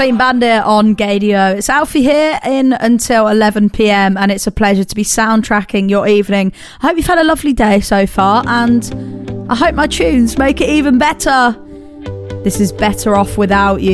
Clean Bandit on Gadio. It's Alfie here in until 11 p.m. and it's a pleasure to be soundtracking your evening. I hope you've had a lovely day so far and I hope my tunes make it even better. This is Better Off Without You.